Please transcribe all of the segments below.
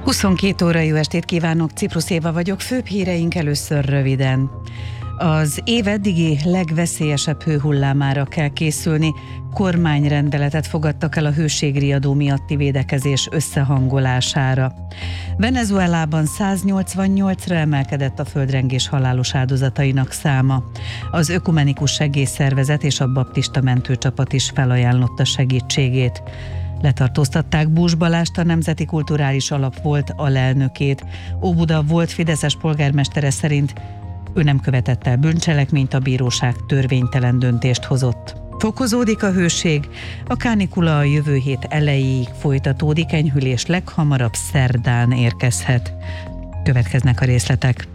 22 óra, jó estét kívánok, Ciprus Éva vagyok, főbb híreink először röviden. Az év eddigi legveszélyesebb hőhullámára kell készülni. Kormányrendeletet fogadtak el a hőségriadó miatti védekezés összehangolására. Venezuelában 188-ra emelkedett a földrengés halálos áldozatainak száma. Az Ökumenikus Segélyszervezet és a baptista mentőcsapat is felajánlotta segítségét. Letartóztatták Bús Balást, a Nemzeti Kulturális Alap volt alelnökét. Óbuda volt fideszes polgármestere szerint ő nem követett el bűncselekményt, a bíróság törvénytelen döntést hozott. Fokozódik a hőség, a kánikula a jövő hét elejéig folytatódik, enyhülés leghamarabb szerdán érkezhet. Következnek a részletek.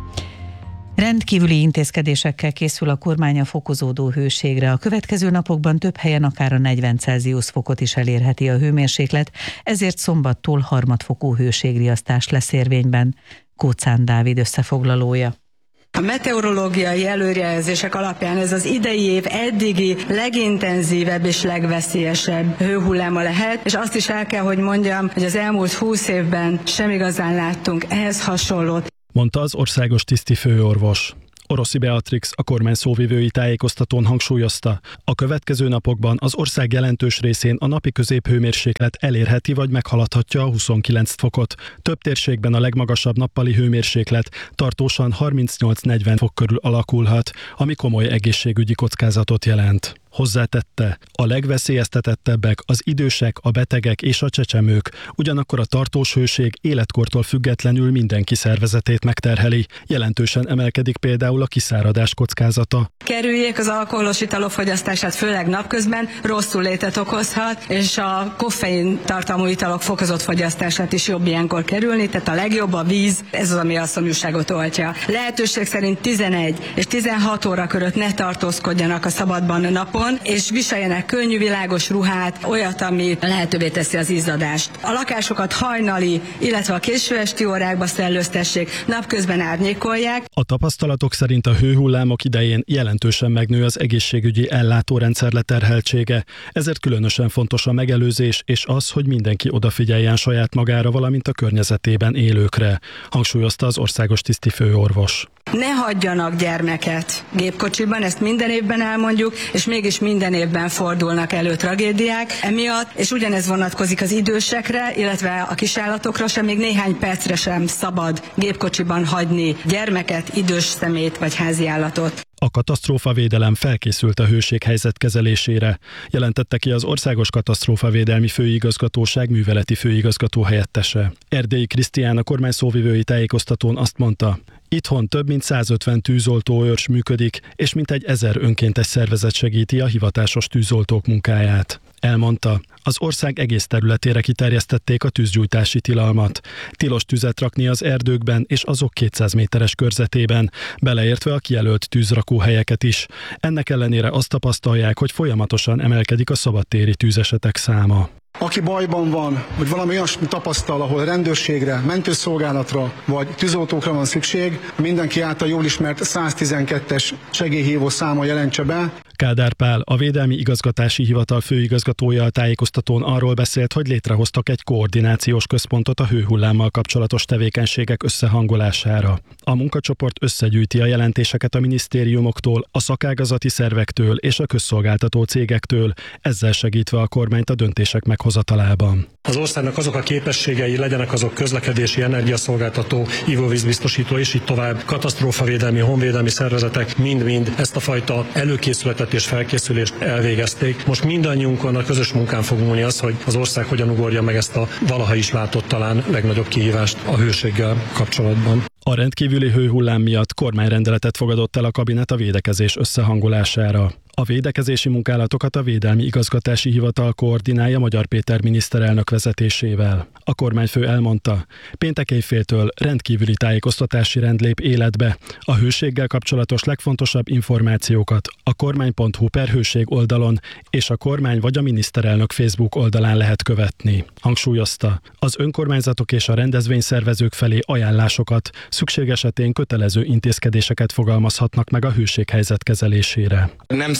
Rendkívüli intézkedésekkel készül a kormány a fokozódó hőségre. A következő napokban több helyen akár a 40 Celsius fokot is elérheti a hőmérséklet, ezért szombattól harmadfokú hőségriasztás lesz érvényben. Kóczán Dávid összefoglalója. A meteorológiai előrejelzések alapján ez az idei év eddigi legintenzívebb és legveszélyesebb hőhulláma lehet, és azt is el kell, hogy mondjam, hogy az elmúlt 20 évben sem igazán láttunk ehhez hasonlót, mondta az országos tisztifőorvos. Oroszi Beatrix, a kormány szóvivői tájékoztatón hangsúlyozta, a következő napokban az ország jelentős részén a napi középhőmérséklet elérheti vagy meghaladhatja a 29 fokot. Több térségben a legmagasabb nappali hőmérséklet tartósan 38-40 fok körül alakulhat, ami komoly egészségügyi kockázatot jelent. Hozzátette, a legveszélyeztetettebbek az idősek, a betegek és a csecsemők, ugyanakkor a tartós hőség életkortól függetlenül mindenki szervezetét megterheli. Jelentősen emelkedik például a kiszáradás kockázata. Kerüljék az alkoholos italok fogyasztását, főleg napközben, rosszul létet okozhat, és a koffein tartalmú italok fokozott fogyasztását is jobb ilyenkor kerülni, tehát a legjobb a víz, ez az, ami a szomjúságot oltja. Lehetőség szerint 11 és 16 óra között ne tartózkodjanak a szabadban napon, és viseljenek könnyű, világos ruhát, olyat, ami lehetővé teszi az izzadást. A lakásokat hajnali, illetve a késő esti órákba szellőztessék, napközben árnyékolják. A tapasztalatok szerint a hőhullámok idején jelentősen megnő az egészségügyi ellátórendszer leterheltsége, ezért különösen fontos a megelőzés és az, hogy mindenki odafigyeljen saját magára, valamint a környezetében élőkre, hangsúlyozta az országos tisztifőorvos. Ne hagyjanak gyermeket gépkocsiban, ezt minden évben elmondjuk, és mégis minden évben fordulnak elő tragédiák emiatt, és ugyanez vonatkozik az idősekre, illetve a kisállatokra sem, még néhány percre sem szabad gépkocsiban hagyni gyermeket, idős személyt vagy háziállatot. A katasztrófavédelem felkészült a hőséghelyzet kezelésére, jelentette ki az Országos Katasztrófavédelmi Főigazgatóság műveleti főigazgató helyettese. Erdélyi Krisztián, a kormány szóvivői tájékoztatón azt mondta, itthon több mint 150 tűzoltóőrs működik, és mintegy 1000 önkéntes szervezet segíti a hivatásos tűzoltók munkáját. Elmondta, az ország egész területére kiterjesztették a tűzgyújtási tilalmat. Tilos tüzet rakni az erdőkben és azok 200 méteres körzetében, beleértve a kijelölt tűzrakóhelyeket is. Ennek ellenére azt tapasztalják, hogy folyamatosan emelkedik a szabadtéri tűzesetek száma. Aki bajban van, vagy valami olyasmi tapasztal, ahol rendőrségre, mentőszolgálatra vagy tűzoltókra van szükség, mindenki által jól ismert 112-es segélyhívó száma jelentse be. Kádár Pál, a Védelmi Igazgatási Hivatal főigazgatója a tájékoztatón arról beszélt, hogy létrehoztak egy koordinációs központot a hőhullámmal kapcsolatos tevékenységek összehangolására. A munkacsoport összegyűjti a jelentéseket a minisztériumoktól, a szakágazati szervektől és a közszolgáltató cégektől, ezzel segítve a kormányt a döntések meghozatalában. Az országnak azok a képességei, legyenek azok közlekedési, energiaszolgáltató, ivóvízbiztosító és így tovább, katasztrófavédelmi, honvédelmi szervezetek mind-mind ezt a fajta előkészületet és felkészülést elvégezték. Most mindannyiunkon a közös munkán fog múlni az, hogy az ország hogyan ugorja meg ezt a valaha is látott talán legnagyobb kihívást a hőséggel kapcsolatban. A rendkívüli hőhullám miatt kormányrendeletet fogadott el a kabinet a védekezés összehangolására. A védekezési munkálatokat a Védelmi Igazgatási Hivatal koordinálja Magyar Péter miniszterelnök vezetésével. A kormányfő elmondta, péntek éjféltől rendkívüli tájékoztatási rend lép életbe. A hőséggel kapcsolatos legfontosabb információkat a kormány.hu/hőség oldalon és a kormány vagy a miniszterelnök Facebook oldalán lehet követni. Hangsúlyozta, az önkormányzatok és a rendezvényszervezők felé ajánlásokat, szükség esetén kötelező intézkedéseket fogalmazhatnak meg a hőséghelyzet kezelésére. Nem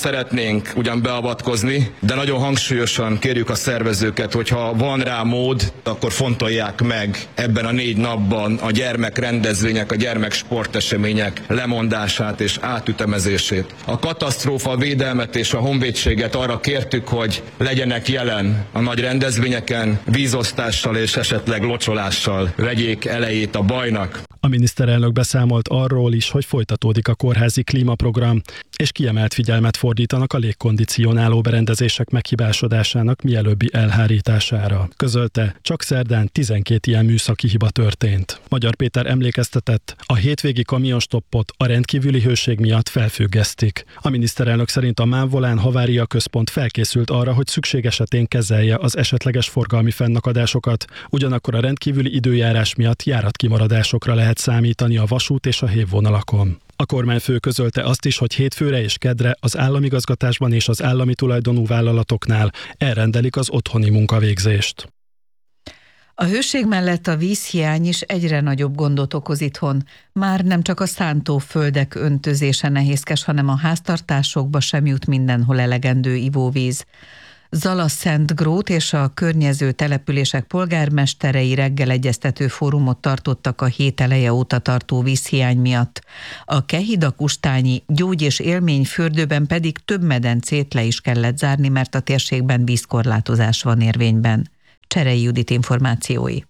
szeretnénk ugyan beavatkozni, de nagyon hangsúlyosan kérjük a szervezőket, hogyha van rá mód, akkor fontolják meg ebben a 4 napban a gyermekrendezvények, a gyermeksportesemények lemondását és átütemezését. A katasztrófa védelmet és a honvédséget arra kértük, hogy legyenek jelen a nagy rendezvényeken, vízosztással és esetleg locsolással vegyék elejét a bajnak. A miniszterelnök beszámolt arról is, hogy folytatódik a kórházi klímaprogram, és kiemelt figyelmet fordítanak a légkondicionáló berendezések meghibásodásának mielőbbi elhárítására. Közölte, csak szerdán 12 ilyen műszaki hiba történt. Magyar Péter emlékeztetett, a hétvégi kamionstoppot a rendkívüli hőség miatt felfüggesztik. A miniszterelnök szerint a MÁV Volán Havária Központ felkészült arra, hogy szükség esetén kezelje az esetleges forgalmi fennakadásokat, ugyanakkor a rendkívüli időjárás miatt járatkimaradásokra lehet számítani a vasút és a hévvonalakon. A kormányfő közölte azt is, hogy hétfőre és kedre az államigazgatásban és az állami tulajdonú vállalatoknál elrendelik az otthoni munkavégzést. A hőség mellett a vízhiány is egyre nagyobb gondot okoz itthon. Már nem csak a szántóföldek öntözése nehézkes, hanem a háztartásokba sem jut mindenhol elegendő ivóvíz. Zala-Szentgrót és a környező települések polgármesterei reggel egyeztető fórumot tartottak a hét eleje óta tartó vízhiány miatt. A Kehida-Kustányi gyógy- és élményfürdőben pedig több medencét le is kellett zárni, mert a térségben vízkorlátozás van érvényben. Cserei Judit információi.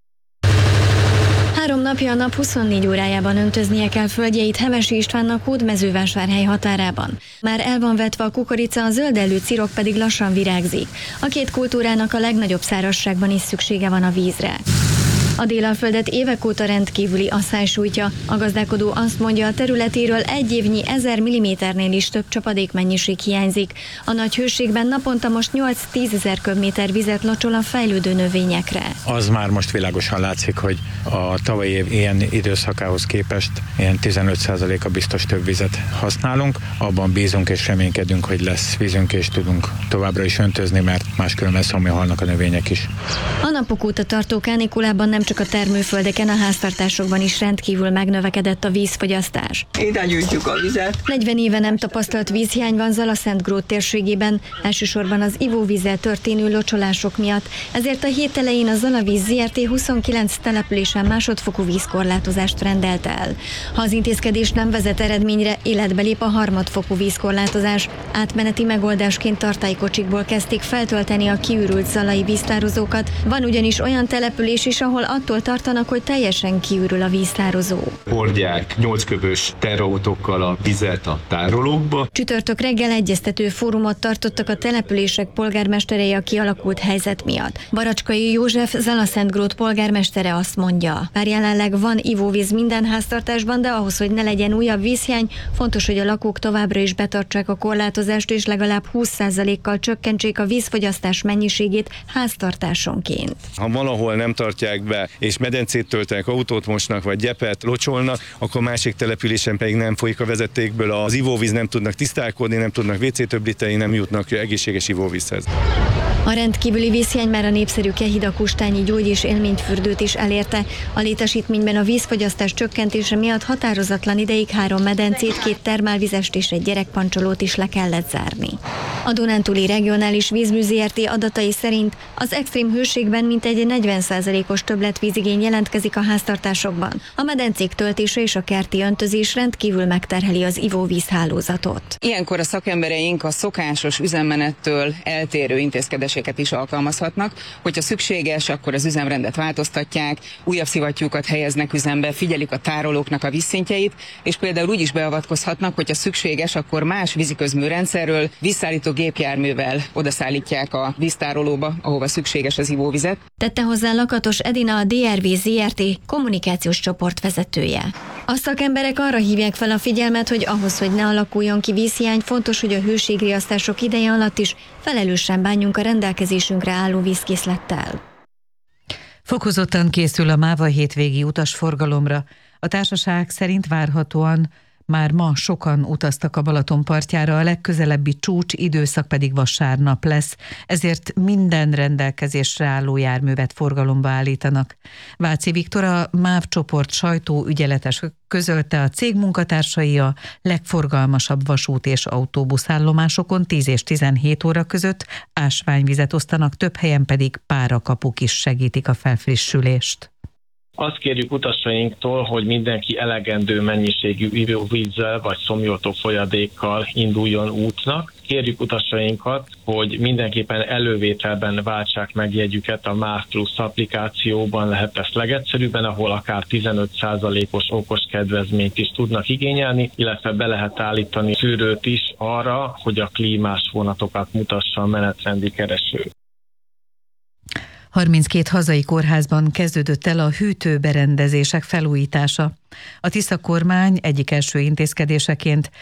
3 napja a nap 24 órájában öntöznie kell földjeit Hevesi Istvánnak Hódmezővásárhely határában. Már el van vetve a kukorica, a zöldellő cirok pedig lassan virágzik. A 2 kultúrának a legnagyobb szárazságban is szüksége van a vízre. A Délalföldet évek óta rendkívüli asszály sújtja. A gazdálkodó azt mondja, a területéről egy évnyi 1000 mm-nél is több csapadékmennyiség hiányzik. A nagy hőségben naponta most 8-10 ezer köbméter vizet locsol a fejlődő növényekre. Az már most világosan látszik, hogy a tavalyi év ilyen időszakához képest ilyen 15%-a biztos több vizet használunk. Abban bízunk és reménykedünk, hogy lesz vízünk és tudunk továbbra is öntözni, mert máskülönben szomjahalnak a növények is. A napok óta tartó kánikulában nem csak a termőföldeken, a háztartásokban is rendkívül megnövekedett a vízfogyasztás. Ide gyűjtjük a vizet. 40 éve nem tapasztalt vízhiány van Zala-Szentgrót térségében, elsősorban az ivóvízzel történő locsolások miatt, ezért a hét elején a Zalavíz Zrt. 29 településen másodfokú vízkorlátozást rendelt el. Ha az intézkedés nem vezet eredményre, életbe lép a harmadfokú vízkorlátozás. Átmeneti megoldásként tartálykocsikból kezdték feltölteni a kiürült zalai víztározókat. Van ugyanis olyan település is, ahol attól tartanak, hogy teljesen kiürül a víztározó. Hordják 8 köbös terautókkal a vizet a tárolókba. Csütörtök reggel egyeztető fórumot tartottak a települések polgármesterei a kialakult helyzet miatt. Baracskai József, Zala-Szentgrót polgármestere azt mondja, bár jelenleg van ivóvíz minden háztartásban, de ahhoz, hogy ne legyen újabb vízhiány, fontos, hogy a lakók továbbra is betartsák a korlátozást, és legalább 20%-kal csökkentsék a vízfogyasztás mennyiségét háztartásonként. Ha valahol nem tartják be, és medencét töltenek, autót mosnak, vagy gyepet locsolnak, akkor másik településen pedig nem folyik a vezetékből az ivóvíz, nem tudnak tisztálkodni, nem tudnak WC többlitei, nem jutnak egészséges ivóvízhez. A rendkívüli vízhiány már a népszerű Kehida-Kustányi gyógy- és élményfürdőt is elérte. A létesítményben a vízfogyasztás csökkentése miatt határozatlan ideig 3 medencét, 2 termálvizest és egy gyerekpancsolót is le kellett zárni. A Dunántúli Regionális Vízmű Zrt. Adatai szerint az extrém hőségben mintegy 40%-os többletvízigény jelentkezik a háztartásokban. A medencék töltése és a kerti öntözés rendkívül megterheli az ivóvízhálózatot. Ilyenkor a szakembereink a szokásos üzemmenettől eltérő intézkedéseket is alkalmazhatnak. Hogyha szükséges, akkor az üzemrendet változtatják, újabb szivattyúkat helyeznek üzembe, figyelik a tárolóknak a vízszintjeit, és például úgy is beavatkozhatnak, hogyha szükséges, akkor más víziközműrendszerről vízszállító gépjárművel odaszállítják a víztárolóba, ahova szükséges az ivóvizet. Tette hozzá Lakatos Edina, a DRV Zrt. Kommunikációs csoport vezetője. A szakemberek arra hívják fel a figyelmet, hogy ahhoz, hogy ne alakuljon ki vízhiány, fontos, hogy a hőségriasztások ideje alatt is felelősen bánjunk a rendelkezésünkre álló vízkészlettel. Fokozottan készül a MÁV a hétvégi utasforgalomra. A társaság szerint várhatóan Már ma sokan utaztak a Balaton partjára, a legközelebbi csúcs időszak pedig vasárnap lesz, ezért minden rendelkezésre álló járművet forgalomba állítanak. Váci Viktor, a MÁV csoport sajtóügyeletes közölte, a cég munkatársai a legforgalmasabb vasút és autóbuszállomásokon 10 és 17 óra között ásványvizet osztanak, több helyen pedig párakapuk is segítik a felfrissülést. Azt kérjük utasainktól, hogy mindenki elegendő mennyiségű ivóvízzel vagy szomjoltó folyadékkal induljon útnak. Kérjük utasainkat, hogy mindenképpen elővételben váltsák meg jegyüket a MÁV Plus applikációban, lehet ezt legegyszerűbben, ahol akár 15%-os okos kedvezményt is tudnak igényelni, illetve be lehet állítani szűrőt is arra, hogy a klímás vonatokat mutassa a menetrendi kereső. 32 hazai kórházban kezdődött el a hűtőberendezések felújítása. A Tisza kormány egyik első intézkedéseként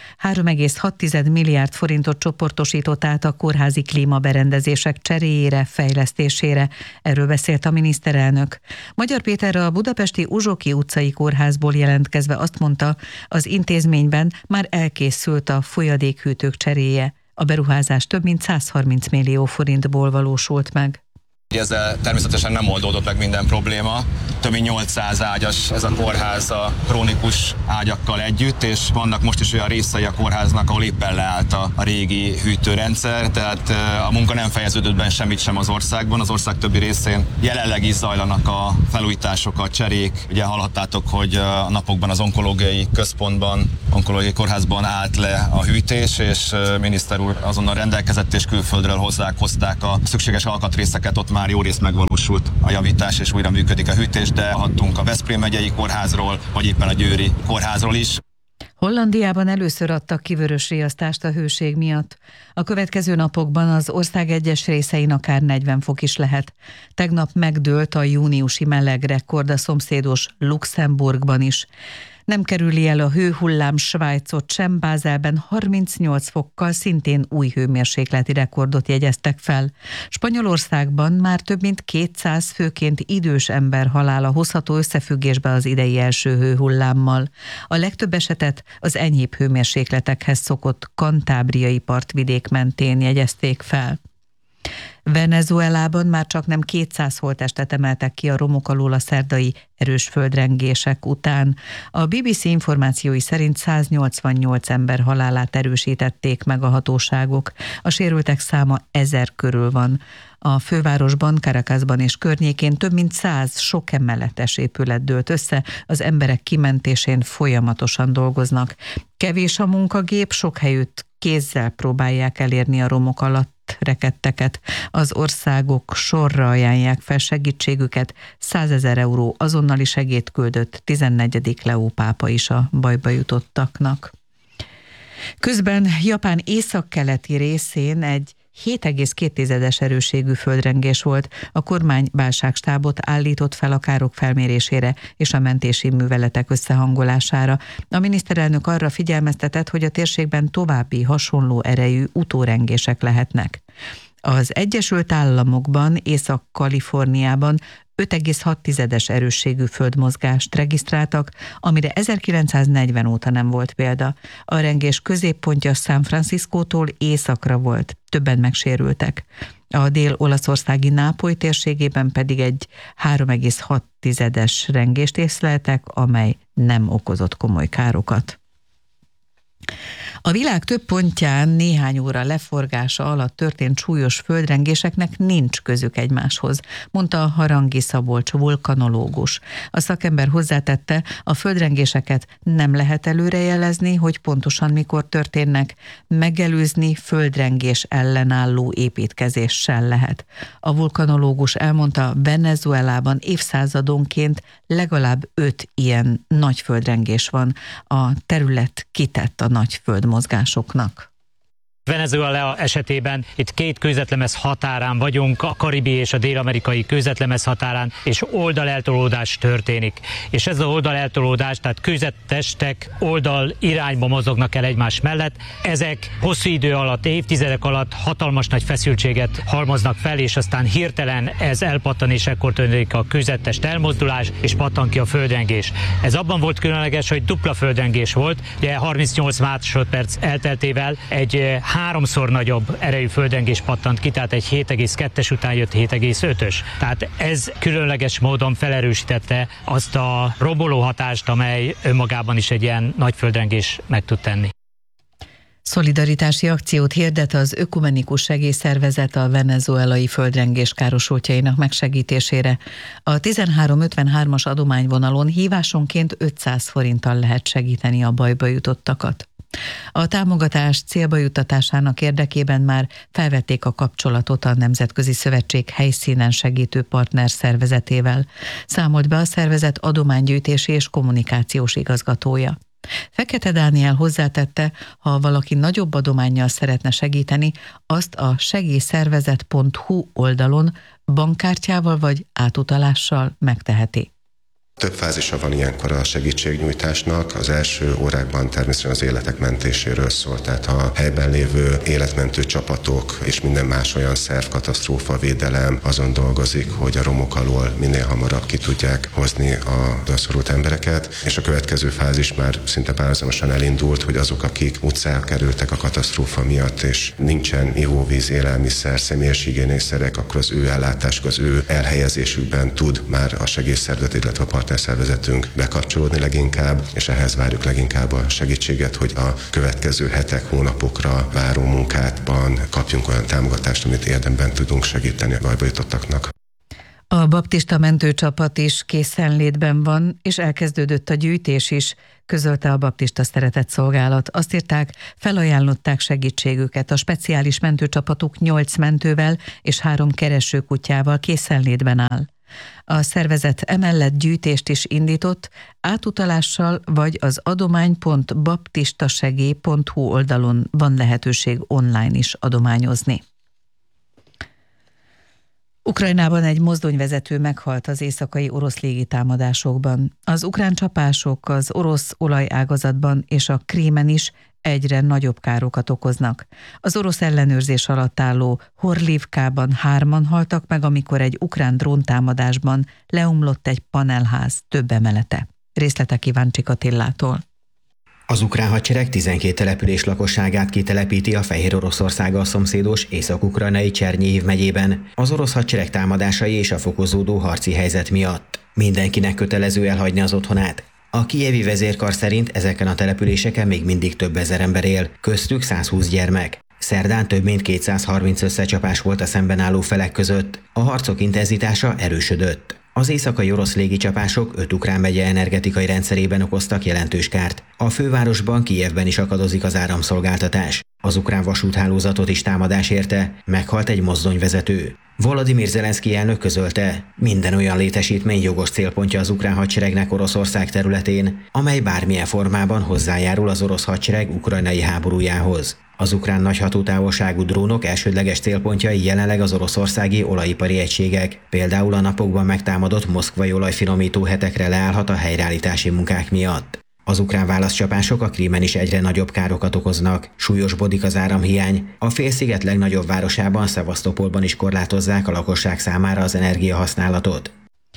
3,6 milliárd forintot csoportosított át a kórházi klímaberendezések cseréjére, fejlesztésére. Erről beszélt a miniszterelnök. Magyar Péter a budapesti Uzsoki utcai kórházból jelentkezve azt mondta, az intézményben már elkészült a folyadékhűtők cseréje. A beruházás több mint 130 millió forintból valósult meg. Ezzel természetesen nem oldódott meg minden probléma. Több mint 800 ágyas ez a kórház a krónikus ágyakkal együtt, és vannak most is olyan részei a kórháznak, ahol éppen leállt a régi hűtőrendszer, tehát a munka nem fejeződött be semmit sem az országban. Az ország többi részén jelenleg is zajlanak a felújítások, a cserék. Ugye hallhattátok, hogy a napokban az onkológiai központban, onkológiai kórházban állt le a hűtés, és miniszter úr azonnal rendelkezett, és külföldről hozták a szükséges alkatrészeket, ott már jó részt megvalósult a javítás, és újra működik a hűtés, de hallhattunk a Veszprém megyei kórházról, vagy éppen a győri kórházról is. Hollandiában először adtak ki vörös riasztást a hőség miatt. A következő napokban az ország egyes részein akár 40 fok is lehet. Tegnap megdőlt a júniusi meleg rekord a szomszédos Luxemburgban is. Nem kerüli el a hőhullám Svájcot sem, Bázelben 38 fokkal szintén új hőmérsékleti rekordot jegyeztek fel. Spanyolországban már több mint 200 főként idős ember halála hozható összefüggésbe az idei első hőhullámmal. A legtöbb esetet az enyhébb hőmérsékletekhez szokott kantábriai partvidék mentén jegyezték fel. Venezuelában már csak nem 200 holttestet emeltek ki a romok alól a szerdai erős földrengések után. A BBC információi szerint 188 ember halálát erősítették meg a hatóságok. A sérültek száma 1000 körül van. A fővárosban, Caracasban és környékén több mint 100 sok emeletes épület dőlt össze, az emberek kimentésén folyamatosan dolgoznak. Kevés a munkagép, sok helyütt kézzel próbálják elérni a romok alatt rekedteket. Az országok sorra ajánlják fel segítségüket, 100 000 euró azonnali segélyt küldött 14. Leó pápa is a bajba jutottaknak. Közben Japán északkeleti részén egy 7,2 erősségű földrengés volt. A kormány válságstábot állított fel a károk felmérésére és a mentési műveletek összehangolására. A miniszterelnök arra figyelmeztetett, hogy a térségben további hasonló erejű utórengések lehetnek. Az Egyesült Államokban, Észak-Kaliforniában 5,6 erősségű földmozgást regisztráltak, amire 1940 óta nem volt példa. A rengés középpontja San Franciscótól északra volt, többen megsérültek. A dél-olaszországi Nápoly térségében pedig egy 3,6 rengést észleltek, amely nem okozott komoly károkat. A világ több pontján néhány óra leforgása alatt történt súlyos földrengéseknek nincs közük egymáshoz, mondta a Harangi Szabolcs vulkanológus. A szakember hozzátette, a földrengéseket nem lehet előrejelezni, hogy pontosan mikor történnek, megelőzni földrengés ellenálló építkezéssel lehet. A vulkanológus elmondta, Venezuelában évszázadonként legalább 5 ilyen nagy földrengés van. A terület kitett a nagy földmozgásoknak. Venezuela esetében itt két kőzetlemez határán vagyunk, a karibi és a dél-amerikai kőzetlemez határán, és oldaleltolódás történik. És ez az oldaleltolódás, tehát kőzettestek oldal irányba mozognak el egymás mellett. Ezek hosszú idő alatt, évtizedek alatt hatalmas nagy feszültséget halmoznak fel, és aztán hirtelen ez elpattan, és ekkor történik a kőzettest elmozdulás, és pattan ki a földrengés. Ez abban volt különleges, hogy dupla földrengés volt, ugye 38 másodperc elteltével egy 3-szor nagyobb erejű földrengés pattant ki, tehát egy 7,2-es után jött 7,5-ös. Tehát ez különleges módon felerősítette azt a romboló hatást, amely önmagában is egy ilyen nagy földrengés meg tud tenni. Szolidaritási akciót hirdet az Ökumenikus Segélyszervezet a venezuelai földrengés károsultjainak megsegítésére. A 1353-as adományvonalon hívásonként 500 forinttal lehet segíteni a bajba jutottakat. A támogatás célba juttatásának érdekében már felvették a kapcsolatot a Nemzetközi Szövetség helyszínen segítő partner szervezetével, számolt be a szervezet adománygyűjtési és kommunikációs igazgatója. Fekete Dániel hozzátette, ha valaki nagyobb adománnyal szeretne segíteni, azt a segélyszervezet.hu oldalon bankkártyával vagy átutalással megteheti. Több fázisa van ilyenkor a segítségnyújtásnak. Az első órákban természetesen az életek mentéséről szólt, tehát a helyben lévő életmentő csapatok és minden más olyan szerv, katasztrófavédelem azon dolgozik, hogy a romok alól minél hamarabb ki tudják hozni a szorult embereket, és a következő fázis már szinte párhuzamosan elindult, hogy azok, akik utcára kerültek a katasztrófa miatt, és nincsen ivóvíz, élelmiszer, személyes higiénészerek, akkor az ő ellátásuk, az ő elhelyezésükben tud már a segélyszervezet, illetve a partnerszervezetünk bekapcsolódni leginkább, és ehhez várjuk leginkább a segítséget, hogy a következő hetek, hónapokra váró munkátban kapjunk olyan támogatást, amit érdemben tudunk segíteni a bajba jutottaknak. A baptista mentőcsapat is készenlétben van, és elkezdődött a gyűjtés is, közölte a Baptista Szeretett Szolgálat. Azt írták, felajánlották segítségüket. A speciális mentőcsapatuk 8 mentővel és 3 keresőkutyával készenlétben áll. A szervezet emellett gyűjtést is indított, átutalással vagy az adomány.baptistasegély.hu oldalon van lehetőség online is adományozni. Ukrajnában egy mozdonyvezető meghalt az éjszakai orosz légitámadásokban. Az ukrán csapások az orosz olajágazatban és a Krímen is egyre nagyobb károkat okoznak. Az orosz ellenőrzés alatt álló Horlivkában 3-an haltak meg, amikor egy ukrán dróntámadásban leomlott egy panelház több emelete. Részletek Iváncsik Attillától. Az ukrán hadsereg 12 település lakosságát kitelepíti a Fehér Oroszországgal szomszédos észak-ukrajnai Csernyhiv megyében az orosz hadsereg támadásai és a fokozódó harci helyzet miatt. Mindenkinek kötelező elhagyni az otthonát. A kijevi vezérkar szerint ezeken a településeken még mindig több ezer ember él, köztük 120 gyermek. Szerdán több mint 230 összecsapás volt a szemben álló felek között. A harcok intenzitása erősödött. Az éjszakai orosz légicsapások 5 ukrán megye energetikai rendszerében okoztak jelentős kárt. A fővárosban, Kijevben is akadozik az áramszolgáltatás. Az ukrán vasúthálózatot is támadás érte, meghalt egy mozdonyvezető. Volodymyr Zelenszky elnök közölte, minden olyan létesítmény jogos célpontja az ukrán hadseregnek Oroszország területén, amely bármilyen formában hozzájárul az orosz hadsereg ukrajnai háborújához. Az ukrán nagy hatótávolságú drónok elsődleges célpontjai jelenleg az oroszországi olajipari egységek. Például a napokban megtámadott moszkvai olajfinomító hetekre leállhat a helyreállítási munkák miatt. Az ukrán válaszcsapások a Krímen is egyre nagyobb károkat okoznak, súlyosbodik az áramhiány. A félsziget legnagyobb városában, Szevasztopolban is korlátozzák a lakosság számára az energiahasználatot.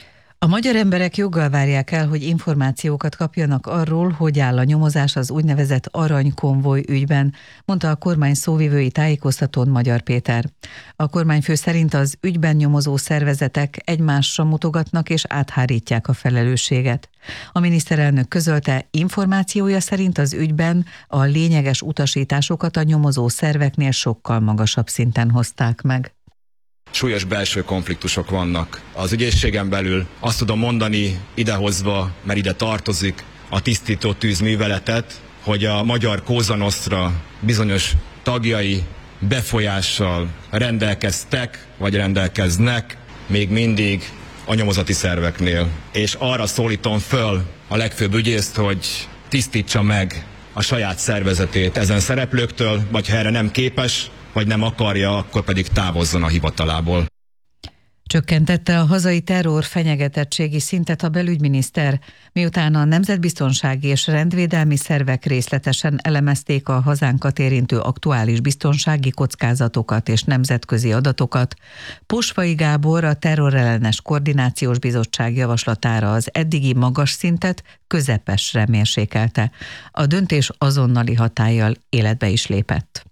A magyar emberek joggal várják el, hogy információkat kapjanak arról, hogy áll a nyomozás az úgynevezett aranykonvoj ügyben, mondta a kormány szóvivői tájékoztatón Magyar Péter. A kormányfő szerint az ügyben nyomozó szervezetek egymásra mutogatnak és áthárítják a felelősséget. A miniszterelnök közölte, információja szerint az ügyben a lényeges utasításokat a nyomozó szerveknél sokkal magasabb szinten hozták meg. Súlyos belső konfliktusok vannak. Az ügyészségen belül azt tudom mondani idehozva, mert ide tartozik a tisztító tűzműveletet, hogy a magyar Cosa Nostra bizonyos tagjai befolyással rendelkeztek, vagy rendelkeznek még mindig a nyomozati szerveknél. És arra szólítom föl a legfőbb ügyészt, hogy tisztítsa meg a saját szervezetét ezen szereplőktől, vagy ha erre nem képes, vagy nem akarja, akkor pedig távozzon a hivatalából. Csökkentette a hazai terror fenyegetettségi szintet a belügyminiszter, miután a nemzetbiztonsági és rendvédelmi szervek részletesen elemezték a hazánkat érintő aktuális biztonsági kockázatokat és nemzetközi adatokat. Posvai Gábor a Terrorellenes Koordinációs Bizottság javaslatára az eddigi magas szintet közepesre mérsékelte. A döntés azonnali hatállyal életbe is lépett.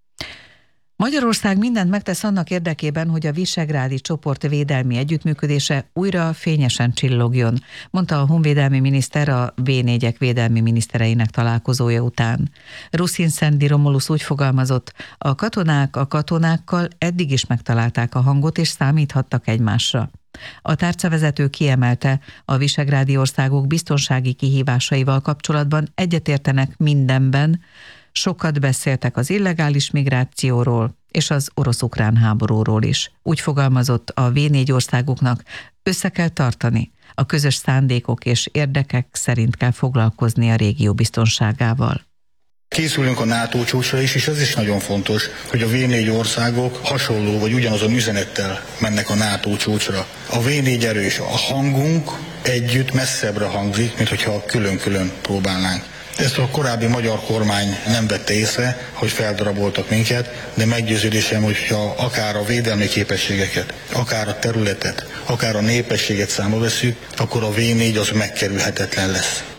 Magyarország mindent megtesz annak érdekében, hogy a visegrádi csoport védelmi együttműködése újra fényesen csillogjon, mondta a honvédelmi miniszter a V4-ek védelmi minisztereinek találkozója után. Ruszin-Szendi Romulus úgy fogalmazott, a katonák a katonákkal eddig is megtalálták a hangot és számíthattak egymásra. A tárcavezető kiemelte, a visegrádi országok biztonsági kihívásaival kapcsolatban egyetértenek mindenben, sokat beszéltek az illegális migrációról és az orosz-ukrán háborúról is. Úgy fogalmazott, a V4 országoknak össze kell tartani, a közös szándékok és érdekek szerint kell foglalkozni a régió biztonságával. Készülünk a NATO csúcsra is, és ez is nagyon fontos, hogy a V4 országok hasonló vagy ugyanazon üzenettel mennek a NATO csúcsra. A V4 erős, a hangunk együtt messzebbre hangzik, mint hogyha külön-külön próbálnánk. Ezt a korábbi magyar kormány nem vette észre, hogy feldaraboltak minket, de meggyőződésem, hogyha akár a védelmi képességeket, akár a területet, akár a népességet számba vesszük, akkor a V4 az megkerülhetetlen lesz.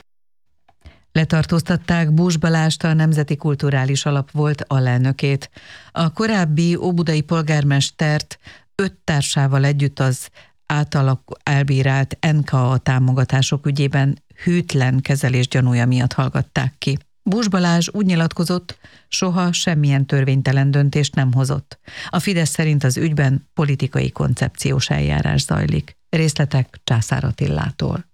Letartóztatták Bús Balást, a Nemzeti Kulturális Alap volt alelnökét. A korábbi óbudai polgármestert 5 társával együtt az elbírált NKA támogatások ügyében hűtlen kezelés gyanúja miatt hallgatták ki. Bús Balázs úgy nyilatkozott, soha semmilyen törvénytelen döntést nem hozott. A Fidesz szerint az ügyben politikai koncepciós eljárás zajlik. Részletek Császár Attilától.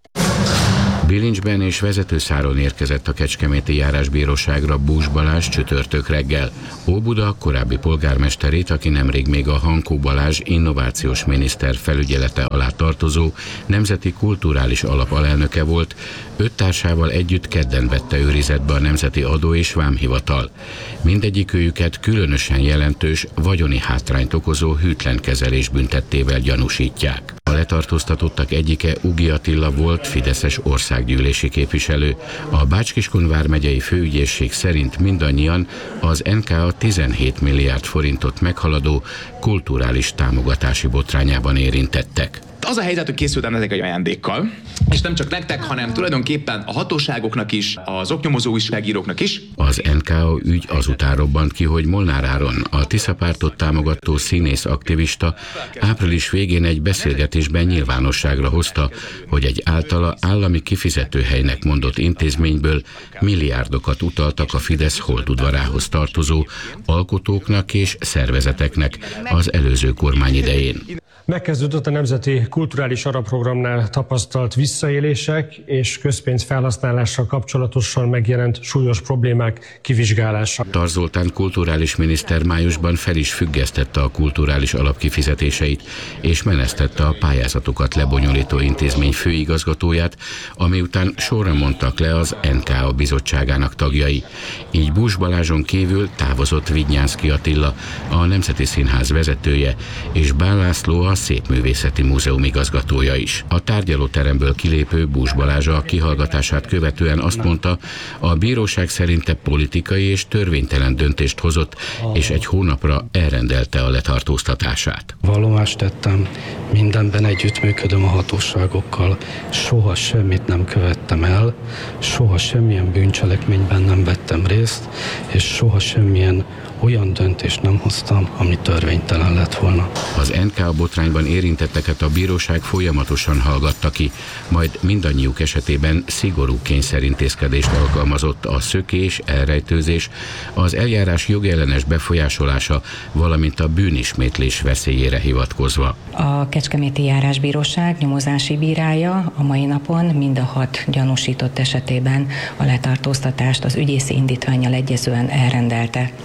Bilincsben és vezetőszáron érkezett a Kecskeméti Járásbíróságra Bús Balázs csütörtök reggel. Óbuda korábbi polgármesterét, aki nemrég még a Hankó Balázs innovációs miniszter felügyelete alá tartozó Nemzeti Kulturális Alap alelnöke volt, 5 társával együtt kedden vette őrizetbe a Nemzeti Adó- és Vámhivatal. Mindegyikőjüket különösen jelentős vagyoni hátrányt okozó hűtlen kezelés büntettével gyanúsítják. A letartóztatottak egyike Ugi Attila volt fideszes országgyűlési képviselő. A Bács-Kiskun vármegyei főügyészség szerint mindannyian az NKA 17 milliárd forintot meghaladó kulturális támogatási botrányában érintettek. Az a helyzet, hogy készültem ezek egy ajándékkal, és nem csak nektek, hanem tulajdonképpen a hatóságoknak is, az oknyomozó újságíróknak is. Az NKA ügy azután robbant ki, hogy Molnár Áron, a Tisza pártot támogató színész aktivista április végén egy beszélgetésben nyilvánosságra hozta, hogy egy általa állami kifizetőhelynek mondott intézményből milliárdokat utaltak a Fidesz holtudvarához tartozó alkotóknak és szervezeteknek az előző kormány idején. Megkezdődött a Nemzeti Kulturális Alapprogramnál tapasztalt visszaélések és közpénz felhasználással kapcsolatosan megjelent súlyos problémák kivizsgálása. Tarz Zoltán kulturális miniszter májusban fel is függesztette a kulturális alap kifizetéseit, és menesztette a pályázatokat lebonyolító intézmény főigazgatóját, ami után sorra mondtak le az NKA bizottságának tagjai. Így Bús Balázson kívül távozott Vidnyánszky Attila, a Nemzeti Színház vezetője, és Bán László, a Szépművészeti Múzeum igazgatója is. A tárgyalóteremből kilépő Bús Balázs a kihallgatását követően azt mondta, a bíróság szerinte politikai és törvénytelen döntést hozott, és egy hónapra elrendelte a letartóztatását. Vallomást tettem, mindenben együttműködöm a hatóságokkal, soha semmit nem követtem el, soha semmilyen bűncselekményben nem vettem részt, és soha semmilyen olyan döntést nem hoztam, ami törvénytelen lett volna. Az NKA botrányban érintetteket a bíróság folyamatosan hallgatta ki, majd mindannyiuk esetében szigorú kényszerintézkedést alkalmazott a szökés, elrejtőzés, az eljárás jogellenes befolyásolása, valamint a bűnismétlés veszélyére hivatkozva. A Kecskeméti Járásbíróság nyomozási bírája a mai napon mind a 6 gyanúsított esetében a letartóztatást az ügyészi indítvánnyal egyezően elrendelte. A bíróság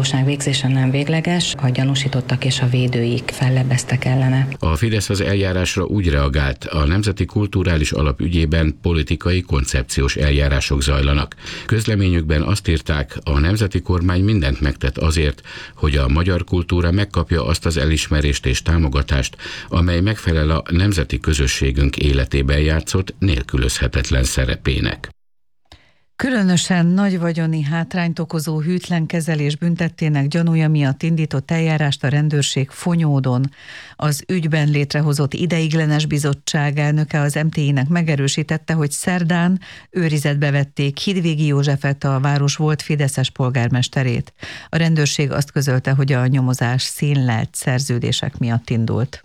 vizsgálódásbíróság végzése nem végleges, a gyanúsítottak és a védőik fellebbeztek ellene. A Fidesz az eljárásra úgy reagált, a Nemzeti Kulturális Alap ügyében politikai koncepciós eljárások zajlanak. Közleményükben azt írták, a nemzeti kormány mindent megtett azért, hogy a magyar kultúra megkapja azt az elismerést és támogatást, amely megfelel a nemzeti közösségünk életében játszott nélkülözhetetlen szerepének. Különösen nagy vagyoni hátrányt okozó hűtlen kezelés büntettének gyanúja miatt indított eljárást a rendőrség Fonyódon. Az ügyben létrehozott ideiglenes bizottság elnöke az MTI-nek megerősítette, hogy szerdán őrizetbe vették Hidvégi Józsefet, a város volt fideszes polgármesterét. A rendőrség azt közölte, hogy a nyomozás színlelt szerződések miatt indult.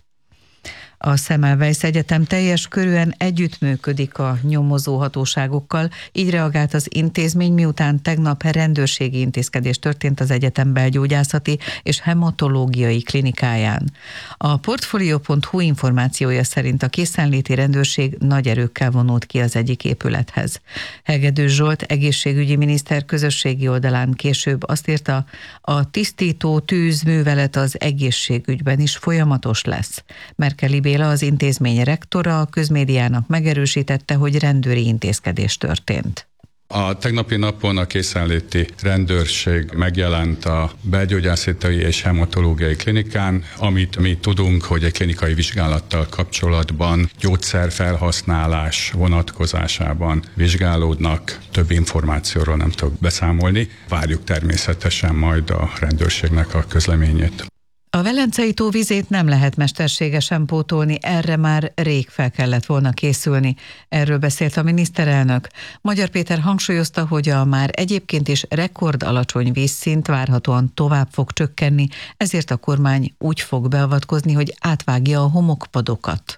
A Semmelweis Egyetem teljes körűen együttműködik a nyomozó hatóságokkal, így reagált az intézmény, miután tegnap rendőrségi intézkedés történt az egyetem belgyógyászati és hematológiai klinikáján. A Portfolio.hu információja szerint a készenléti rendőrség nagy erőkkel vonult ki az egyik épülethez. Hegedűs Zsolt egészségügyi miniszter közösségi oldalán később azt írta, a tisztító tűzművelet az egészségügyben is folyamatos lesz. Merkeli Béla, az intézmény rektora, a közmédiának megerősítette, hogy rendőri intézkedés történt. A tegnapi napon a készenléti rendőrség megjelent a belgyógyászati és hematológiai klinikán, amit mi tudunk, hogy egy klinikai vizsgálattal kapcsolatban gyógyszerfelhasználás vonatkozásában vizsgálódnak. Több információról nem tudok beszámolni. Várjuk természetesen majd a rendőrségnek a közleményét. A Velencei tó vizét nem lehet mesterségesen pótolni, erre már rég fel kellett volna készülni. Erről beszélt a miniszterelnök. Magyar Péter hangsúlyozta, hogy a már egyébként is rekord alacsony vízszint várhatóan tovább fog csökkenni, ezért a kormány úgy fog beavatkozni, hogy átvágja a homokpadokat.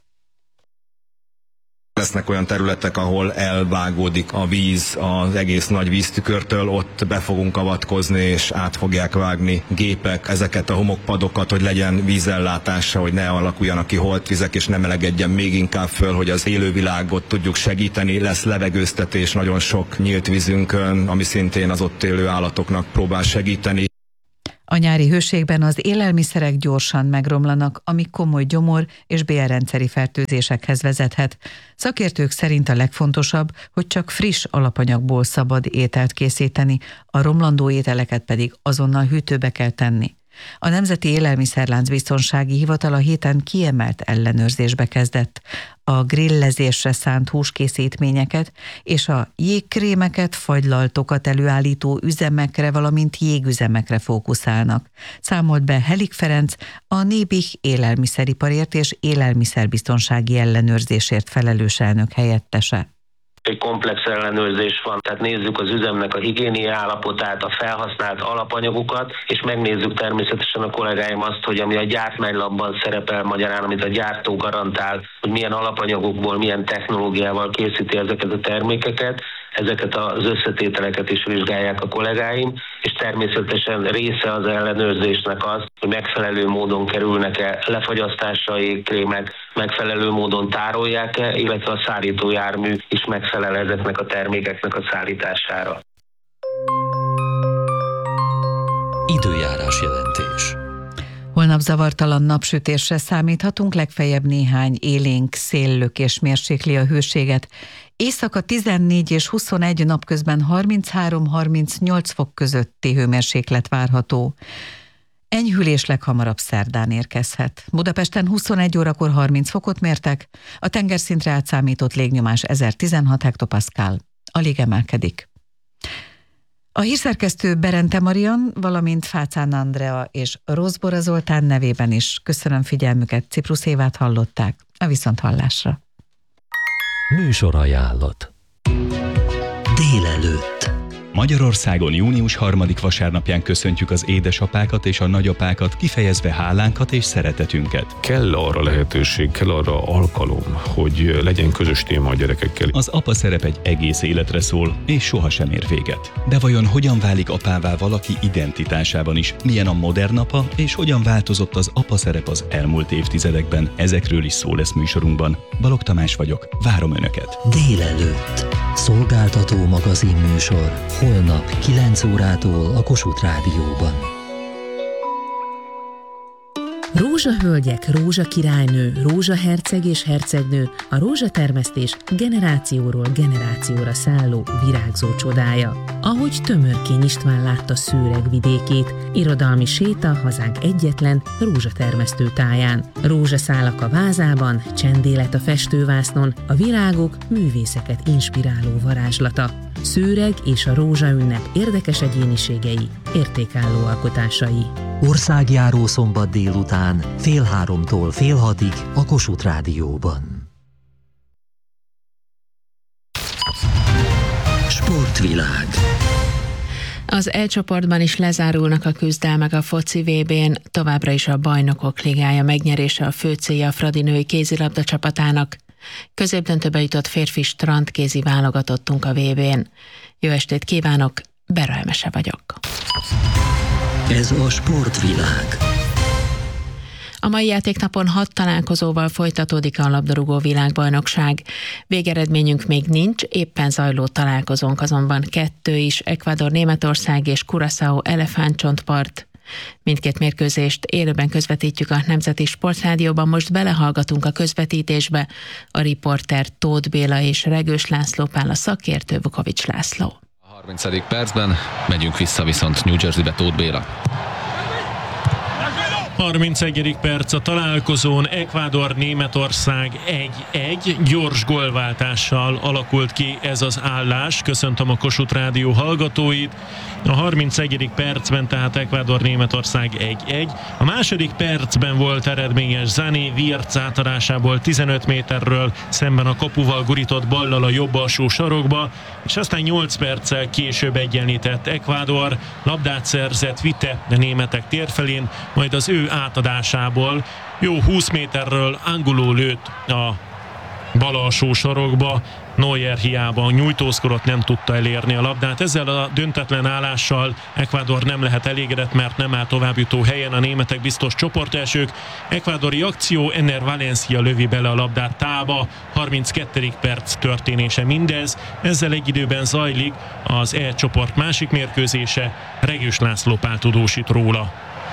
Lesznek olyan területek, ahol elvágódik a víz az egész nagy víztükörtől, ott be fogunk avatkozni, és át fogják vágni gépek ezeket a homokpadokat, hogy legyen vízellátása, hogy ne alakuljanak ki holtvizek, és ne melegedjen még inkább föl, hogy az élővilágot tudjuk segíteni. Lesz levegőztetés nagyon sok nyílt vízünkön, ami szintén az ott élő állatoknak próbál segíteni. A nyári hőségben az élelmiszerek gyorsan megromlanak, ami komoly gyomor- és bélrendszeri fertőzésekhez vezethet. Szakértők szerint a legfontosabb, hogy csak friss alapanyagból szabad ételt készíteni, a romlandó ételeket pedig azonnal hűtőbe kell tenni. A Nemzeti Élelmiszerlánc Biztonsági Hivatal a héten kiemelt ellenőrzésbe kezdett. A grillezésre szánt húskészítményeket és a jégkrémeket, fagylaltokat előállító üzemekre, valamint jégüzemekre fókuszálnak. Számolt be Helik Ferenc, a Nébih élelmiszeriparért és élelmiszerbiztonsági ellenőrzésért felelős elnök helyettese. Egy komplex ellenőrzés van, tehát nézzük az üzemnek a higiéniai állapotát, a felhasznált alapanyagokat, és megnézzük természetesen a kollégáim azt, hogy ami a gyártmánylapban szerepel magyarán, amit a gyártó garantál, hogy milyen alapanyagokból, milyen technológiával készíti ezeket a termékeket, ezeket az összetételeket is vizsgálják a kollégáim, és természetesen része az ellenőrzésnek az, hogy megfelelő módon kerülnek-e lefagyasztásra a jégkrémek, megfelelő módon tárolják-e, illetve a szállítójármű is megfelel ezeknek a termékeknek a szállítására. Időjárás jelentés. Holnap zavartalan napsütésre számíthatunk, legfeljebb néhány élénk széllökés mérsékli a hőséget. Éjszaka 14 és 21, napközben 33-38 fok közötti hőmérséklet várható. Enyhülés leghamarabb szerdán érkezhet. Budapesten 21 órakor 30 fokot mértek, a tengerszintre átszámított légnyomás 1016 hektopaszkál. Alig emelkedik. A hírszerkesztő Berente Marian, valamint Fácán Andrea és Rozbora Zoltán nevében is köszönöm figyelmüket, Ciprus Évát hallották. A viszonthallásra. Műsorajánlat. Délelőtt. Magyarországon június 3. vasárnapján köszöntjük az édesapákat és a nagyapákat, kifejezve hálánkat és szeretetünket. Kell arra lehetőség, kell arra alkalom, hogy legyen közös téma a gyerekekkel. Az apa szerep egy egész életre szól, és sohasem ér véget. De vajon hogyan válik apává valaki identitásában is? Milyen a modern apa, és hogyan változott az apa szerep az elmúlt évtizedekben? Ezekről is szó lesz műsorunkban. Balogh Tamás vagyok, várom Önöket. Délelőtt. Szolgáltató magazin műsor. Holnap 9 órától a Kossuth Rádióban. Rózsahölgyek, rózsakirálynő, rózsaherceg és hercegnő, a rózsatermesztés generációról generációra szálló virágzó csodája. Ahogy Tömörkény István látta Szőreg vidékét, irodalmi séta hazánk egyetlen rózsatermesztő táján. Rózsaszálak a vázában, csendélet a festővásznon, a virágok művészeket inspiráló varázslata. Szőreg és a rózsaünnep érdekes egyéniségei, értékálló alkotásai. Országjáró szombat délután 14:30-tól 17:30 a Kossuth Rádióban. Sportvilág. Az E csoportban is lezárulnak a küzdelmek a foci VB-n, továbbra is a Bajnokok Ligája megnyerése a fő célja a fradi női kézilabda csapatának. Középdöntőbe jutott férfi strandkézi válogatottunk a VB-n. Jó estét kívánok, Bera Emese vagyok. Ez a Sportvilág. A mai játéknapon 6 találkozóval folytatódik a labdarúgó világbajnokság. Végeredményünk még nincs, éppen zajló találkozónk azonban 2 is, Ecuador, Németország és Curaçao elefántcsontpart. Mindkét mérkőzést élőben közvetítjük a Nemzeti Sportrádióban, most belehallgatunk a közvetítésbe. A riporter Tóth Béla és Regős László Pál, a szakértő Vukovics László. A 30. percben megyünk vissza viszont New Jersey-be, Tóth Béla. 31. perc a találkozón, Ecuador Németország 1-1, gyors gólváltással alakult ki ez az állás. Köszöntöm a Kossuth Rádió hallgatóit. A 31. percben tehát Ecuador Németország 1-1. A második percben volt eredményes Zané Wirtz átadásából 15 méterről szemben a kapuval gurított ballal a jobb alsó sarokba, és aztán 8 perccel később egyenlített Ecuador, labdát szerzett Witte a németek térfelén, majd az ő átadásából jó 20 méterről Angulo lőtt a bal alsó sarokba, Neuer hiába nyújtózkodott, nem tudta elérni a labdát. Ezzel a döntetlen állással Ecuador nem lehet elégedett, mert nem áll továbbjutó helyen, a németek biztos csoportelsők. Ecuadori akció, Enner Valencia lövi bele a labdát távba, 32. perc történése mindez. Ezzel egy időben zajlik az E csoport másik mérkőzése, Regős László Pál tudósít róla.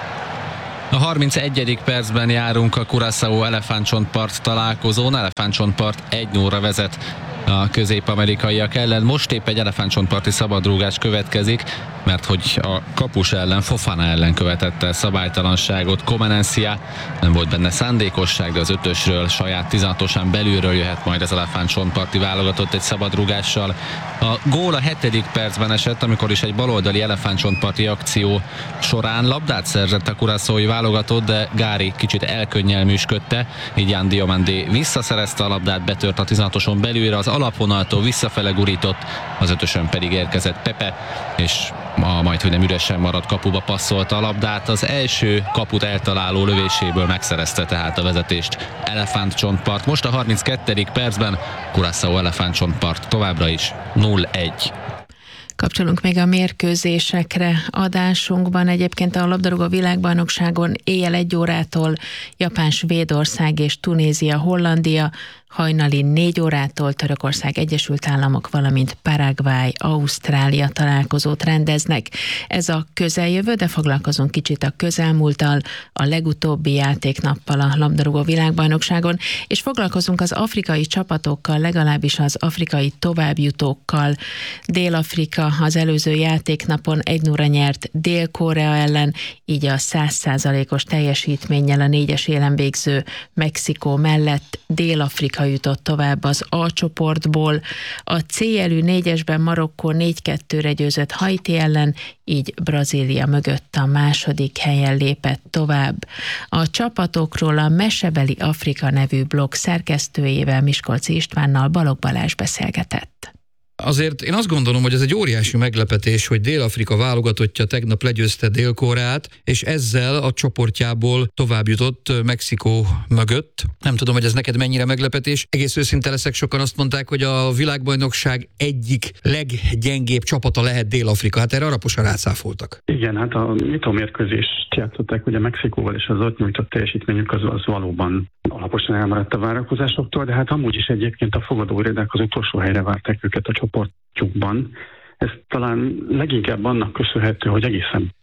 A 31. percben járunk a Curaçao elefántcsontpart találkozón. Elefántcsontpart 1-0-ra vezet a közép-amerikaiak ellen. Most épp egy elefántcsontparti szabadrúgás következik, mert hogy a kapus ellen, Fofana ellen követett el szabálytalanságot Comenencia. Nem volt benne szándékosság, de az 5-ösről saját 16-osán belülről jöhet majd az elefántcsontparti válogatott egy szabadrúgással. A gól a 7. percben esett, amikor is egy baloldali elefántcsontparti akció során labdát szerzett a curaçaói válogatott, de Gári kicsit elkönnyelműsködte, így Jan Diomandé visszaszerezte a labdát, betört a 16-oson belülre, az alapvonaltól visszafele gurított, az 5-ösön pedig érkezett Pepe, és majd, hogy nem üresen maradt kapuba passzolta a labdát, az első kaput eltaláló lövéséből megszerezte tehát a vezetést Elefántcsontpart. Most a 32. percben Curaçao Elefántcsontpart továbbra is 0-1. Kapcsolunk még a mérkőzésekre adásunkban. Egyébként a labdarúgó világbajnokságon éjjel 1 órától Japán, Svédország és Tunézia, Hollandia, hajnali 4 órától Törökország, Egyesült Államok, valamint Paraguay, Ausztrália találkozót rendeznek. Ez a közeljövő, de foglalkozunk kicsit a közelmúlttal, a legutóbbi játéknappal a labdarúgó világbajnokságon, és foglalkozunk az afrikai csapatokkal, legalábbis az afrikai továbbjutókkal. Dél-Afrika az előző játéknapon 1-0-ra nyert Dél-Korea ellen, így a 100%-os teljesítménnyel a 4-es élen végző Mexikó mellett Dél-Afrika jutott tovább az A csoportból. A C-jelű 4-esben Marokkó 4-2-re győzött Haiti ellen, így Brazília mögött a második helyen lépett tovább. A csapatokról a Mesebeli Afrika nevű blog szerkesztőjével, Miskolci Istvánnal Balogh Balázs beszélgetett. Azért én azt gondolom, hogy ez egy óriási meglepetés, hogy Dél-Afrika válogatottja tegnap legyőzte Dél-Koreát, és ezzel a csoportjából tovább jutott Mexikó mögött. Nem tudom, hogy ez neked mennyire meglepetés. Egész őszinte leszek, sokan azt mondták, hogy a világbajnokság egyik leggyengébb csapata lehet Dél-Afrika. Hát erre alaposan rácáfoltak. Igen, hát a nyitómérkőzést játszották ugye Mexikóval, és az ott nyújtott teljesítményük az valóban alaposan elmaradt a várakozásoktól, de hát amúgy is egyébként a fogadó irodák az utolsó helyre várták őket a csoportjukban. Ez talán leginkább annak köszönhető, hogy egészen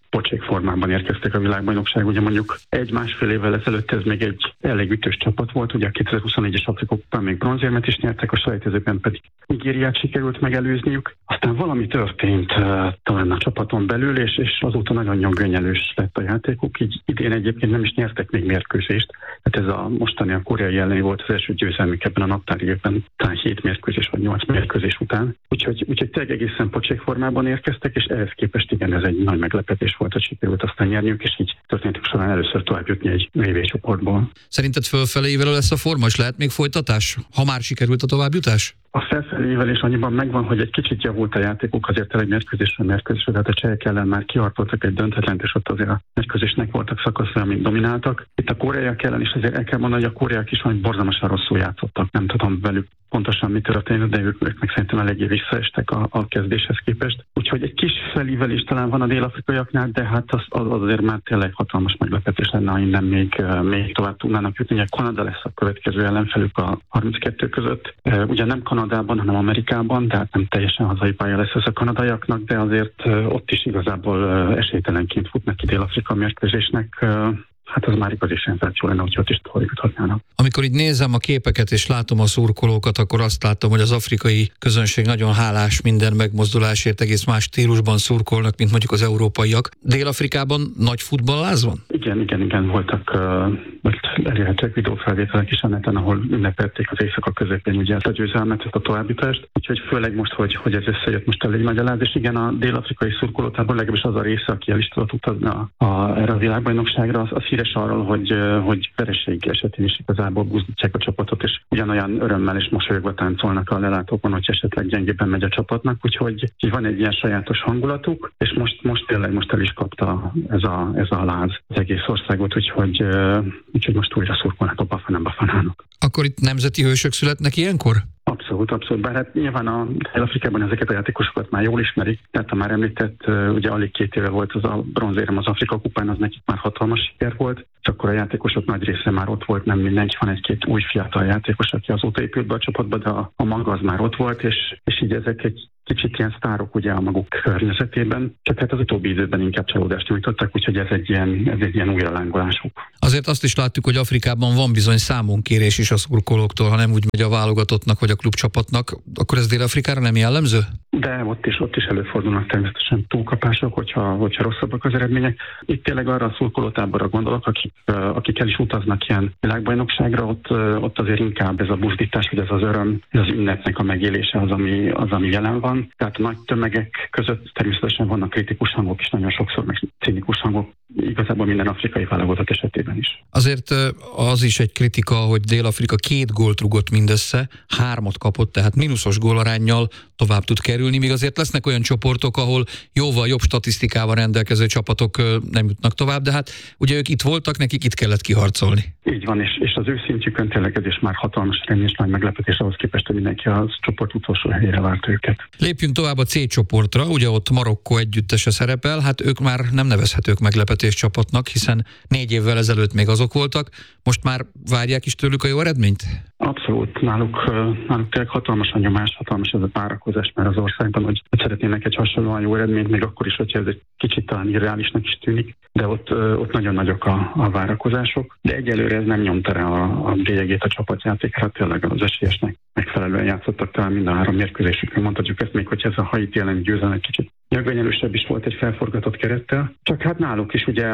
pocsék formában érkeztek a világbajnokság. Ugye mondjuk 1-1,5 évvel ezelőtt ez még egy elég ütős csapat volt, ugye a 2021-es Afrika kupán még bronzérmet is nyertek, a selejtezőben pedig Nigériát sikerült megelőzniük. Aztán valami történt talán a csapaton belül, és azóta nagyon gönyelős lett a játékuk, így idén egyébként nem is nyertek még mérkőzést. Hát ez a mostani a koreai elleni volt az első győzelmük ebben a naptári évben, talán 7 mérkőzés vagy 8 mérkőzés után. Úgyhogy tényleg egészen pocsék formában érkeztek, és ehhez képest igen, ez egy nagy meglepetés volt, hogy sikerült aztán nyerniük, és így történetük során először tovább jutni egy VB csoportból. Szerinted fölfelével lesz a forma, és lehet még folytatás, ha már sikerült a továbbjutás? A felfelével is annyiban megvan, hogy egy kicsit javult a játékuk, azért egy mérkőzésre, tehát a csehek ellen már kiharcoltak egy döntetlent, és ott azért a mérkőzésnek voltak szakaszra, amik domináltak. Itt a koreaiak ellen is azért el kell mondani, hogy a koreaiak is majd borzalmasan rosszul játszottak. Nem tudom velük pontosan mi történt, de ők meg szerintem eléggé visszaestek a kezdéshez képest. Úgyhogy egy kis felívelés talán van a dél-afrikaiaknál, de hát az azért már tényleg hatalmas meglepetés lenne, ha innen még tovább tudnának jutni. Ugye Kanada lesz a következő ellenfelük a 32 között. Ugye nem Kanadában, hanem Amerikában, de hát nem teljesen hazai pálya lesz ez a kanadaiaknak, de azért ott is igazából esélytelenként futnak ki Dél-Afrika mérkőzésnek. Hát az már igazi szenzáció lenne, hogy ott is tovább. Amikor így nézem a képeket és látom a szurkolókat, akkor azt látom, hogy az afrikai közönség nagyon hálás minden megmozdulásért, egész más stílusban szurkolnak, mint mondjuk az európaiak. Dél-Afrikában nagy futballláz van? Igen, voltak elérhetőek videófelvételek is a neten, ahol ünnepelték az éjszaka közepén ugye ezt a győzelmet, ezt a továbbjutást. Úgyhogy főleg most, hogy ez összejött, most elég nagy a láz, és igen, a dél-afrikai szurkolótából legalábbis az a része, aki el is tudott utazni erre a világbajnokságra, az híres arról, hogy vereség esetén is igazából buzdítják a csapatot, és ugyanolyan örömmel és mosolyogva táncolnak a lelátókon, hogy esetleg gyengébben megy a csapatnak, úgyhogy van egy ilyen sajátos hangulatuk, és most tényleg el is kapta ez a láz az egész országot, úgyhogy most újra szurkolnak a Bafanának. Akkor itt nemzeti hősök születnek ilyenkor? Abszolút. Bár hát nyilván a Dél-Afrikában ezeket a játékosokat már jól ismerik. Tehát a már említett, ugye alig 2 éve volt az a bronzérem az Afrika kupán, az nekik már hatalmas siker volt. És akkor a játékosok nagy része már ott volt, nem mindenki, van egy-két új fiatal játékos, aki azóta épült be a csapatba, de a maga az már ott volt, és így ezek egy kicsit ilyen sztárok ugye a maguk környezetében, csak hát az utóbbi időben inkább csalódást nyújtottak, úgyhogy ez egy ilyen újralángolásuk. Azért azt is láttuk, hogy Afrikában van bizony számonkérés is a szurkolóktól, ha nem úgy megy a válogatottnak vagy a klubcsapatnak, akkor ez Dél-Afrikára nem jellemző? De ott is előfordulnak természetesen túlkapások, hogyha rosszabbak az eredmények. Itt tényleg arra a szurkolótáborra gondolok, akik el is utaznak ilyen világbajnokságra, ott azért inkább ez a buzdítás, vagy ez az öröm, ez az ünnepnek a megélése az, ami jelen van. Tehát a nagy tömegek között természetesen vannak kritikus hangok is, nagyon sokszor meg cinikus hangok, igazából minden afrikai válogatott esetében is. Azért az is egy kritika, hogy Dél-Afrika 2 gólt rugott mindössze, 3 kapott, tehát mínuszos gólaránnyal tovább tud kerülni, míg azért lesznek olyan csoportok, ahol jóval jobb statisztikával rendelkező csapatok nem jutnak tovább, de hát ugye ők itt voltak, nekik itt kellett kiharcolni. Így van, és az ő szintjükön tényleg ez is már hatalmas remény és nagy meglepetés ahhoz képest, hogy mindenki a csoport utolsó helyére várt őket. Lépjünk tovább a C csoportra, ugye ott Marokkó együttese szerepel, hát ők már nem nevezhetők meglepetés csapatnak, hiszen 4 évvel ezelőtt még azok voltak, most már várják is tőlük a jó eredményt? Abszolút, náluk tényleg hatalmas a nyomás, hatalmas ez a várakozás már az országban, hogy szeretnének egy hasonlóan jó eredményt, még akkor is, hogyha ez egy kicsit talán irreálisnak is tűnik, de ott nagyon nagyok a várakozások, de egyelőre ez nem nyomta rá a bélyegét a csapatjátékra, tényleg az esélyesnek megfelelően játszottak talán mind a 3 mérkőzésükön, mondhatjuk ezt még, hogy ez a Haiti elleni győzelem egy kicsit nyögvenyelősebb is volt egy felforgatott kerettel, csak hát náluk is ugye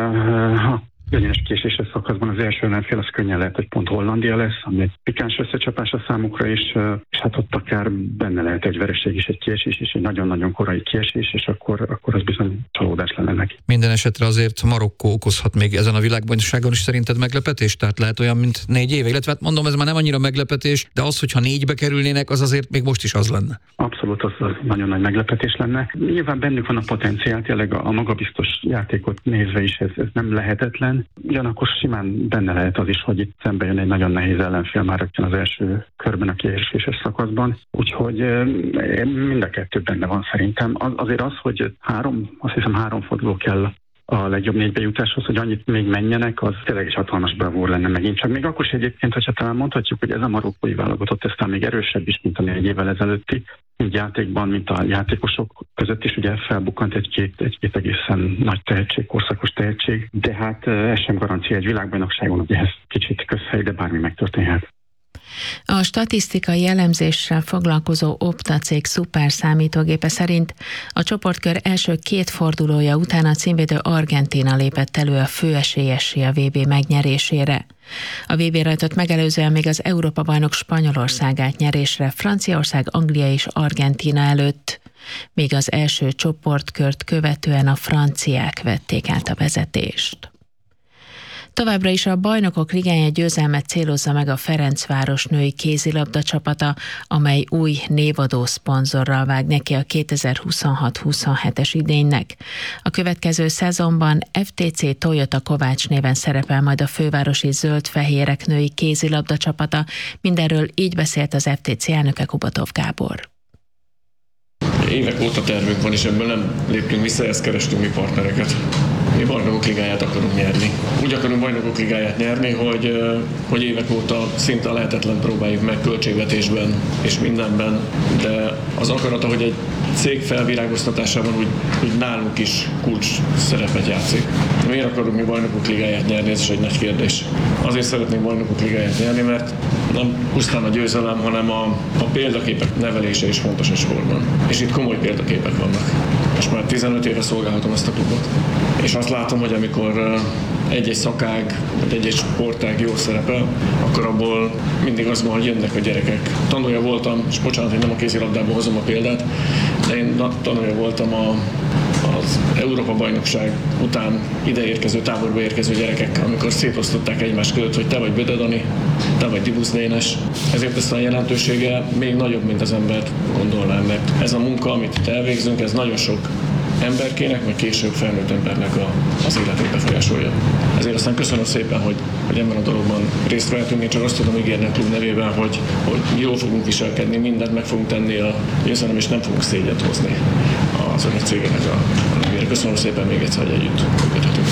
Könnyes késéses szakaszban az első ellenfél az könnyen lehet, hogy pont Hollandia lesz, ami egy pikáns összecsapás a számukra is, és hát ott akár benne lehet egy vereség is, egy kiesés is, egy nagyon-nagyon korai kiesés, és akkor az bizony csalódás lenne neki. Minden esetre azért Marokkó okozhat még ezen a világbajnokságon is szerinted meglepetés? Tehát lehet olyan, mint 4 éve? Illetve hát mondom, ez már nem annyira meglepetés, de az, hogyha 4-be kerülnének, az azért még most is az lenne. Abszolút, az nagyon nagy meglepetés lenne. Nyilván bennük van a potenciál, tényleg a magabiztos játékot nézve is ez nem lehetetlen. Ugyanakkor simán benne lehet az is, hogy itt szembe jön egy nagyon nehéz ellenfél már rögtön az első körben a kieséses szakaszban. Úgyhogy mind a 2 benne van szerintem. Azért az, hogy 3 forduló kell a legjobb 4 bejutáshoz, hogy annyit még menjenek, az tényleg is hatalmas bravúr lenne megint. Csak még akkor is egyébként, hogyha talán mondhatjuk, hogy ez a marokkói válogatott, ez talán még erősebb is, mint a 4 évvel ezelőtti. úgy játékban, mint a játékosok között is ugye felbukkant egy-két egészen nagy tehetség, korszakos tehetség, de hát ez sem garancia egy világbajnokságon, hogy ehhez kicsit közhely, de bármi megtörténhet. A statisztikai elemzéssel foglalkozó Opta cég szuperszámítógépe szerint a csoportkör első 2 fordulója után a címvédő Argentína lépett elő a főesélyessé a VB megnyerésére. A VB rajtot megelőzően még az Európa-bajnok Spanyolország állt nyerésre, Franciaország, Anglia és Argentína előtt. Még az első csoportkört követően a franciák vették át a vezetést. Továbbra is a Bajnokok Ligája győzelmet célozza meg a Ferencváros női kézilabda csapata, amely új névadó szponzorral vág neki a 2026-27-es idénynek. A következő szezonban FTC Toyota Kovács néven szerepel majd a fővárosi zöld-fehérek női kézilabda csapata. Mindenről így beszélt az FTC elnöke, Kubatov Gábor. Évek óta tervünk van, és ebből nem léptünk vissza, ezt kerestünk mi partnereket. Mi Bajnokok Ligáját akarunk nyerni. Úgy akarunk Bajnokok Ligáját nyerni, hogy évek óta szinte lehetetlen próbáljuk meg költségvetésben és mindenben, de az akarata, hogy egy cég felvirágoztatásában úgy nálunk is kulcs szerepet játszik. Miért akarunk mi Bajnokok Ligáját nyerni? Ez is egy nagy kérdés. Azért szeretnénk Bajnokok Ligáját nyerni, mert nem pusztán a győzelem, hanem a példaképek nevelése is fontos a sportban. És itt komoly példaképek vannak. Most már 15 éve szolgálhatom ezt a klubot. És azt látom, hogy amikor egy-egy szakág, vagy egy-egy sportág jól szerepel, akkor abból mindig az van, hogy jönnek a gyerekek. Tanulja voltam, és bocsánat, hogy nem a kézilabdából hozom a példát, de én tanulja voltam az Európa-bajnokság után ideérkező, táborba érkező gyerekek, amikor szétosztották egymás között, hogy te vagy Böde Dani, te vagy Dibusz Dénes. Ezért ezt a jelentősége még nagyobb, mint az ember gondolná, mert ez a munka, amit itt elvégzünk, ez nagyon sok emberkének, meg később felnőtt embernek az életét befolyásolja. Ezért aztán köszönöm szépen, hogy ebben a dologban részt vehetünk. Én csak azt tudom ígérni a klub nevében, hogy jól fogunk viselkedni, mindent meg fogunk tenni a győzelem, és nem fogunk szégyent hozni az önök cégének a nevére. Köszönöm szépen még egyszer, hogy együtt működhetünk.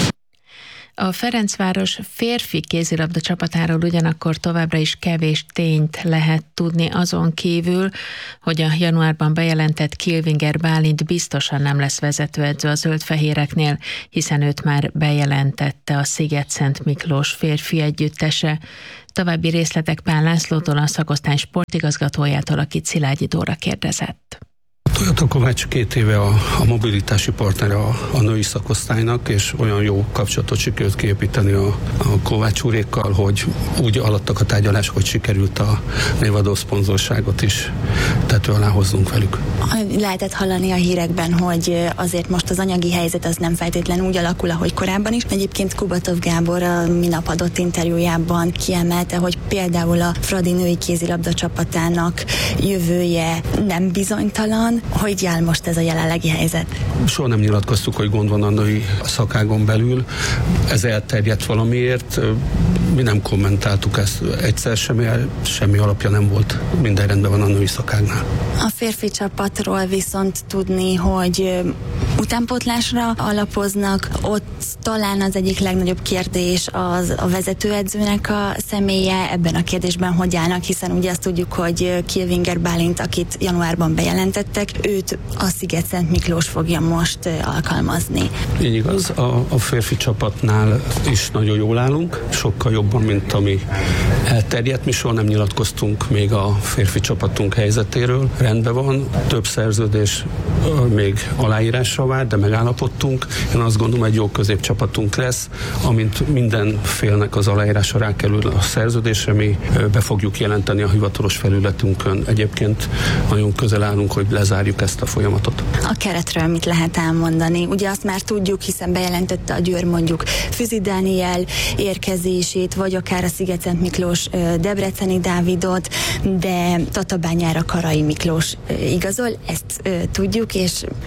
A Ferencváros férfi kézilabda csapatáról ugyanakkor továbbra is kevés tényt lehet tudni, azon kívül, hogy a januárban bejelentett Kilvinger Bálint biztosan nem lesz vezetőedző a zöld-fehéreknél, hiszen őt már bejelentette a Sziget-Szent Miklós férfi együttese. További részletek Pál Lászlótól, a szakosztály sportigazgatójától, akit Szilágyi Dóra kérdezett. Toyota Kovács 2 éve a mobilitási partner a női szakosztálynak, és olyan jó kapcsolatot sikerült kiépíteni a Kovács úrékkal, hogy úgy alattak a tárgyalások, hogy sikerült a névadó szponzorságot is tető alá hoznunk velük. Lehetett hallani a hírekben, hogy azért most az anyagi helyzet az nem feltétlenül úgy alakul, ahogy korábban is. Egyébként Kubatov Gábor a minap adott interjújában kiemelte, hogy például a Fradi női kézilabda csapatának jövője nem bizonytalan. Hogy áll most ez a jelenlegi helyzet? Soha nem nyilatkoztuk, hogy gond van a női szakágon belül. Ez elterjedt valamiért. Mi nem kommentáltuk ezt. Egyszer semmi alapja nem volt. Minden rendben van a női szakágnál. A férfi csapatról viszont tudni, hogy utánpótlásra alapoznak. Ott talán az egyik legnagyobb kérdés az a vezetőedzőnek a személye. Ebben a kérdésben hogy állnak, hiszen ugye azt tudjuk, hogy Kilvinger Bálint, akit januárban bejelentettek, őt a Sziget-Szent Miklós fogja most alkalmazni. Így igaz, a férfi csapatnál is nagyon jól állunk, sokkal jobban, mint ami elterjedt. Mi soha nem nyilatkoztunk még a férfi csapatunk helyzetéről. Rendben van, több szerződés még aláírásra vár, de megállapodtunk. Én azt gondolom, egy jó középcsapatunk lesz, amint minden félnek az aláírása rákerül a szerződésre, mi be fogjuk jelenteni a hivatalos felületünkön. Egyébként nagyon közel állunk, hogy lezárjuk ezt a folyamatot. A keretről mit lehet elmondani? Ugye azt már tudjuk, hiszen bejelentette a Győr mondjuk Füzi Dániel érkezését, vagy akár a Sziget-Szent Miklós Debreceni Dávidot, de Tatabányára Karai Miklós igazol, ezt tudjuk, és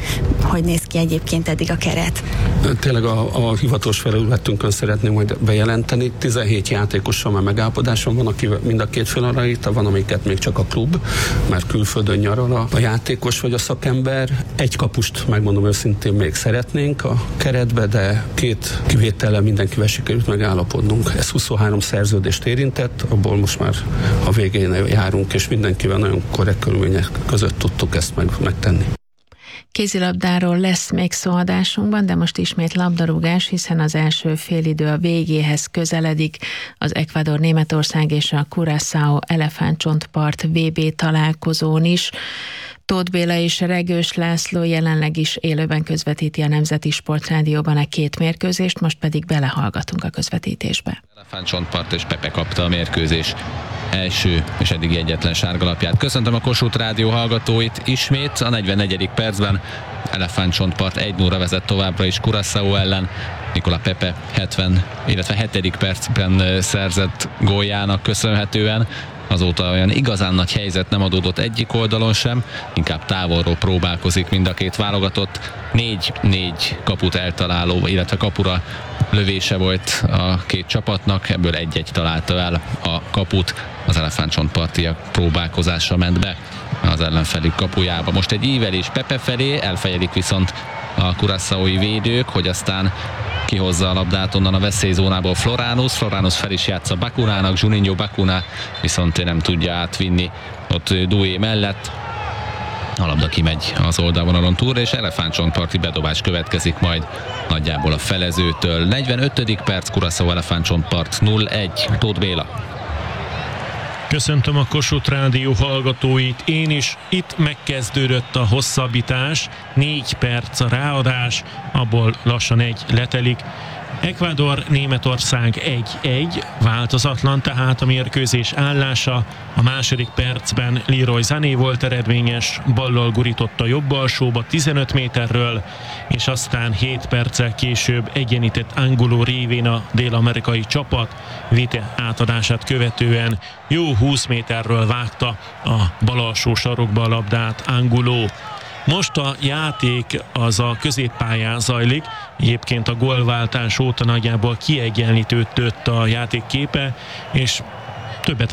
hogy néz ki egyébként eddig a keret? Tényleg a hivatalos felületünkön szeretném majd bejelenteni. 17 játékossal már megállapodáson van, aki mind a két fél arra írta, van amiket még csak a klub, mert külföldön nyaral a játékos vagy a szakember. Egy kapust, megmondom őszintén, még szeretnénk a keretbe, de 2 kivétellel mindenkivel sikerült megállapodnunk. Ez 23 szerződést érintett, abból most már a végén járunk, és mindenkivel nagyon korrekt körülmények között tudtuk ezt megtenni. Kézilabdáról lesz még szó adásunkban, de most ismét labdarúgás, hiszen az első félidő a végéhez közeledik. Az Ecuador, Németország és a Curaçao elefántcsontpart VB találkozón is. Tóth Béla és Regős László jelenleg is élőben közvetíti a Nemzeti Sportrádióban a 2 mérkőzést, most pedig belehallgatunk a közvetítésbe. Elefántcsontpart és Pepe kapta a mérkőzés első és eddig egyetlen sárgalapját. Köszöntöm a Kossuth Rádió hallgatóit ismét. A 44. percben Elefántcsontpart 1-0-ra vezet továbbra is Curaçao ellen. Nicolas Pepe 7. percben szerzett góljának köszönhetően. Azóta olyan igazán nagy helyzet nem adódott egyik oldalon sem, inkább távolról próbálkozik mind a két válogatott. 4-4 kaput eltaláló, illetve kapura lövése volt a két csapatnak, ebből 1-1 találta el a kaput. Az elefántcsontpartiak próbálkozása ment be az ellenfelük kapujába. Most egy ívelés Pepe felé, elfejelik viszont a curaçaoi védők, hogy aztán kihozza a labdát onnan a veszélyzónából Floránus fel is játsza Bakunának, Juninho Bakuna viszont nem tudja átvinni ott Doué mellett. A labda kimegy az oldalvonalon túlra, és elefántcsontparti bedobás következik majd nagyjából a felezőtől. 45. perc, Curaçao elefántcsontpart 0-1. Tóth Béla. Köszöntöm a Kossuth Rádió hallgatóit. Én is. Itt megkezdődött a hosszabbítás, 4 perc a ráadás, abból lassan 1 letelik. Ecuador, Németország 1-1, változatlan tehát a mérkőzés állása. A második percben Leroy Sané volt eredményes, ballal gurította jobb alsóba 15 méterről, és aztán 7 perccel később egyenített Angulo révén a dél-amerikai csapat. Vite átadását követően jó 20 méterről vágta a bal alsó sarokba a labdát Angulo. Most a játék az a középpályán zajlik, egyébként a gólváltás óta nagyjából kiegyenlítődött a játék képe, és többet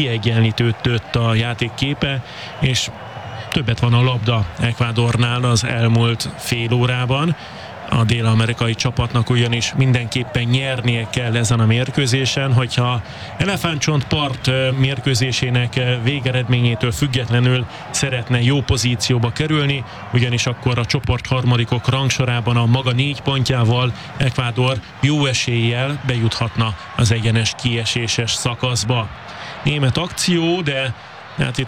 van a labda Ecuadornál az elmúlt fél órában. A dél-amerikai csapatnak ugyanis mindenképpen nyernie kell ezen a mérkőzésen, hogyha Elefántcsontpart mérkőzésének végeredményétől függetlenül szeretne jó pozícióba kerülni, ugyanis akkor a csoport harmadikok rangsorában a maga 4 pontjával Ecuador jó eséllyel bejuthatna az egyenes kieséses szakaszba. Német akció, de hát itt